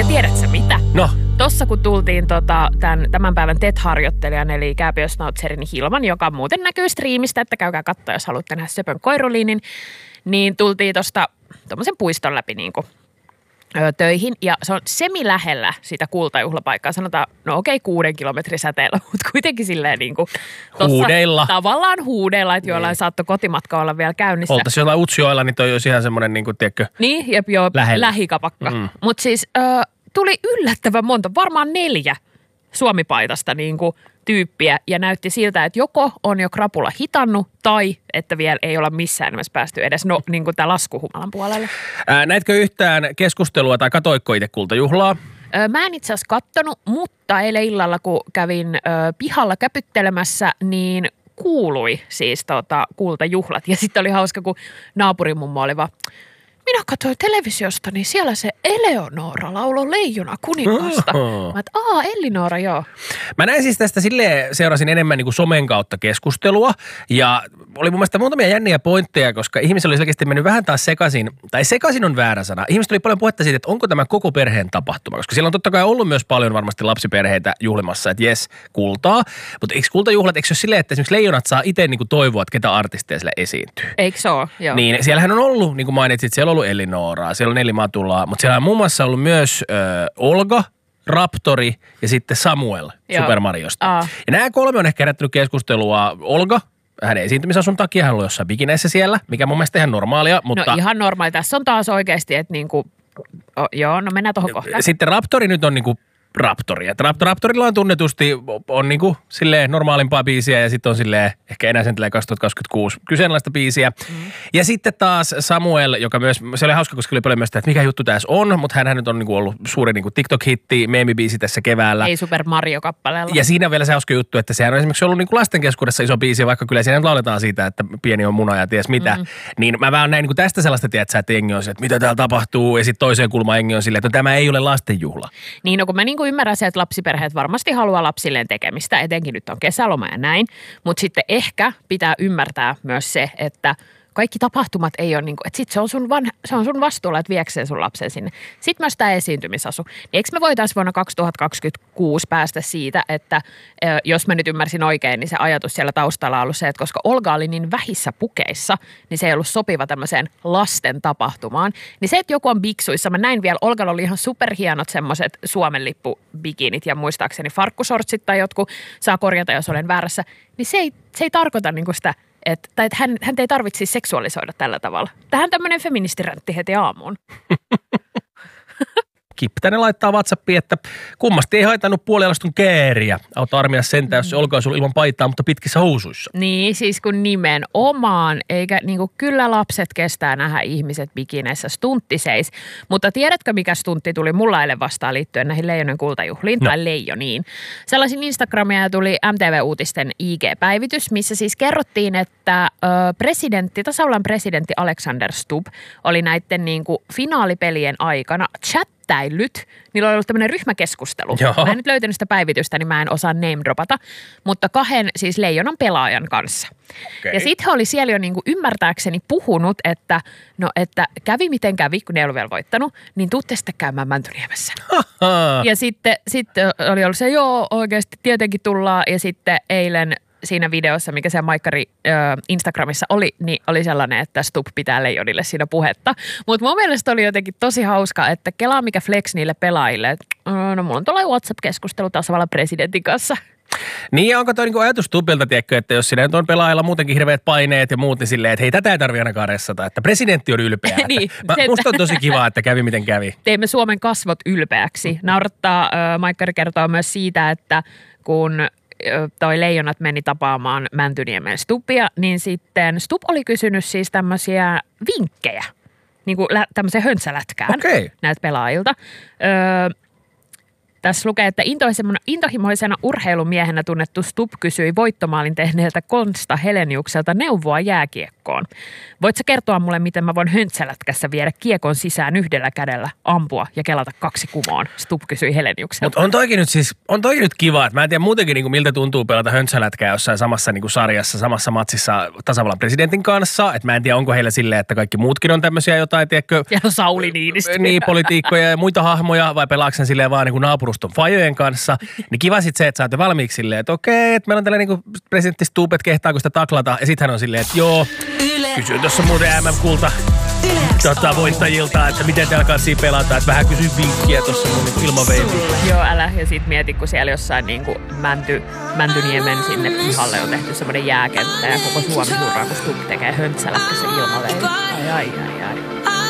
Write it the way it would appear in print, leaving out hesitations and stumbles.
tiedätkö mitä? No. Tossa kun tultiin tämän päivän TET-harjoittelijan, eli Kääpiösnautserin Hilman, joka muuten näkyy striimistä, että käykää katsoa, jos haluatte nähdä söpön koiruliinin, niin tultiin tuosta tuommoisen puiston läpi niin kuin töihin. Ja se on semi-lähellä sitä kultajuhlapaikkaa. Sanotaan, 6 kilometrin säteellä, mutta kuitenkin silleen niin kuin huudeilla. Tavallaan huudeilla, että jollain saattoi kotimatka olla vielä käynnissä. Oltaisiin jollain Utsjoella, niin toi olisi ihan semmoinen, niin kuin, tiedätkö, niin, jep, joo, lähikapakka. Mutta siis tuli yllättävän monta, varmaan 4 Suomi-paitasta niin kuin tyyppiä ja näytti siltä, että joko on jo krapula hitannut tai että vielä ei olla missään nimessä päästy edes niin kuin tämä laskuhumalan puolelle. Näitkö yhtään keskustelua tai katoitko itse kultajuhlaa? Mä en itse asiassa kattonut, mutta eilen illalla kun kävin pihalla käpyttelemässä, niin kuului siis kultajuhlat. Ja sitten oli hauska, kun naapurimummo oli vaan, minä katsoin televisiosta, niin siellä se Eleonora lauloi Leijona kuningasta. Mä et, Elinora, joo. Mä näin siis tästä silleen, seurasin enemmän niin kuin somen kautta keskustelua ja oli mun mielestä muutamia jänniä pointteja, koska ihmisillä oli selkeästi mennyt vähän taas sekaisin, tai sekaisin on väärä sana. Ihmiset oli paljon puhetta siitä, että onko tämä koko perheen tapahtuma, koska siellä on totta kai ollut myös paljon varmasti lapsiperheitä juhlimassa, että jes, kultaa. Mutta eikö kultajuhlat, eikö se ole silleen, että esimerkiksi leijonat saa itse niin kuin toivoa, että ketä artisteja siellä esiintyy? Eikö se ole? Joo. Niin, siellähän on ollut, niin kuin mainitsit, siellä on ollut Elinoraa, siellä on Nelli Matulaa, mutta siellä on muun muassa ollut myös Olga, Raptori ja sitten Samuel Super Mariosta. Ja nämä 3 on ehkä herättänyt keskustelua. Olga, hänen esiintymisasun takia, hän on jossain bikineissä siellä, mikä mun mielestä ihan normaalia. Mutta no ihan normaali. Tässä on taas oikeasti, että niinku, joo, no mennään tuohon kohtaan. Sitten Raptori nyt on niinku Raptori. Raptorilla on tunnetusti on niinku silleen normaalimpaa biisiä ja sitten on silleen ehkä enää sen 2026 kyseenalaista biisiä. Ja sitten taas Samuel, joka myös, se oli hauska, koska oli paljon myös sitä, että mikä juttu tässä on, mutta hän nyt on niinku ollut suuri niinku TikTok-hitti, meemibiisi tässä keväällä. Ei Super Mario-kappaleella. Ja siinä on vielä se hauska juttu, että sehän on esimerkiksi ollut niinku lasten keskuudessa iso biisi, vaikka kyllä siinä lauletaan siitä, että pieni on muna ja ties mitä. Niin mä vaan näin niinku tästä sellaista, tiedätkö, että jengi on se, että mitä täällä tapahtuu ja sitten toiseen kulmaan jengi on silleen, että tämä ei ole lastenjuhla. Niin, no kun mä niinku ymmärrän se, että lapsiperheet varmasti haluaa lapsilleen tekemistä, etenkin nyt on kesäloma ja näin, mutta sitten ehkä pitää ymmärtää myös se, että kaikki tapahtumat ei ole niin kuin, että sit se on sun vastuulla, että viekseen sun lapsen sinne. Sitten myös tämä esiintymisasu. Niin eikö me voitaisiin vuonna 2026 päästä siitä, että jos mä nyt ymmärsin oikein, niin se ajatus siellä taustalla on ollut se, että koska Olga oli niin vähissä pukeissa, niin se ei ollut sopiva tämmöiseen lasten tapahtumaan. Niin se, että joku on biksuissa, mä näin vielä, Olgalla oli ihan superhienot semmoiset Suomen lippubikinit ja muistaakseni farkkusortsit tai jotkut, saa korjata, jos olen väärässä, niin se ei tarkoita niin kuin sitä, että hän ei tarvitse seksuaalisoida tällä tavalla. Tähän tämmöinen feministiräntti heti aamuun. Kiptänen laittaa WhatsAppiin, että kummasti ei haitannut puolialastun kääriä. Auta armiassa sentään, jos se olkaa sulla ilman paitaa, mutta pitkissä housuissa. Niin, siis kun nimenomaan, eikä niinku kyllä lapset kestää nähdä ihmiset bikineissä, stuntti seis. Mutta tiedätkö, mikä stuntti tuli mulla eilen vastaan liittyen näihin Leijonen kultajuhliin, tai Leijoniin? Sellaisin Instagramia tuli MTV-uutisten IG-päivitys, missä siis kerrottiin, että tasavallan presidentti Alexander Stubb oli näiden niinku finaalipelien aikana chattäillyt. Niillä oli ollut tämmöinen ryhmäkeskustelu. Joo. Mä en nyt löytänyt sitä päivitystä, niin mä en osaa name-dropata, mutta 2 siis Leijonan pelaajan kanssa. Okay. Ja sitten he oli siellä jo niinku ymmärtääkseni puhunut, että kävi miten kävi, kun ne ei ollut vielä voittanut, niin tuutte sitten käymään Mäntyniemessä. Ja sitten oli ollut se, joo oikeasti tietenkin tullaan, ja sitten eilen siinä videossa, mikä se Maikkari Instagramissa oli, niin oli sellainen, että Stubb pitää Leijonille siinä puhetta. Mutta mun mielestä oli jotenkin tosi hauska, että kelaa mikä flex niille pelaajille, että no mulla on tuolla WhatsApp-keskustelu tasavallan presidentin kanssa. Niin ja onko toi niinku ajatus Stubbilta, tiedätkö, että jos siinä on pelaajilla muutenkin hirveät paineet ja muut, niin silleen, että hei tätä ei tarvitse ainakaan ressata, että presidentti on ylpeä. Niin, musta on tosi kiva, että kävi miten kävi. Teimme Suomen kasvot ylpeäksi. Naurattaa, Maikkari kertoo myös siitä, että kun toi Leijonat meni tapaamaan Mäntyniemen Stubbia, niin sitten Stubb oli kysynyt siis tämmöisiä vinkkejä, niin kuin tämmöisen höntsälätkään näiltä pelaajilta. Tässä lukee, että intohimoisena urheilumiehenä tunnettu Stubb kysyi voittomaalin tehneeltä Konsta Heleniukselta neuvoa jääkiekkoon. kiekkoon. Voit sä kertoa mulle, miten mä voin höntsälätkässä viedä kiekon sisään yhdellä kädellä, ampua ja kelata 2 kumoon? Stubb kysyi Heleniukselta. Mutta on toikin nyt kiva, että mä en tiedä muutenkin niin kuin miltä tuntuu pelata höntsälätkää jossain samassa niin kuin sarjassa, samassa matsissa tasavallan presidentin kanssa. Että mä en tiedä, onko heillä silleen, että kaikki muutkin on tämmöisiä jotain, tiedätkö? Ja Sauli Niinistö. Niin, politiikkoja ja muita hahmoja, vai pelaaksen silleen vaan niin kuin naapuruston fajojen kanssa. Niin kiva sit se, että saatte valmiiksi silleen, että okei, että meillä on tällainen niin kuin presidentti Stubb, että kehtaako sitä taklata. Ja sit hän on silleen, että joo, kysyy tuossa muuten MM-kulta voittajilta, että miten täällä kanssa pelata, että vähän kysy vinkkiä tuossa mun niin ilmaveiviin. Joo, älä. Ja sit mieti, kun siellä jossain niin kuin Mäntyniemen sinne pihalle on tehty semmoinen jääkenttä ja koko Suomi hurraa, kun Stubb tekee höntsälätkässä ilmaveiviin. Ai.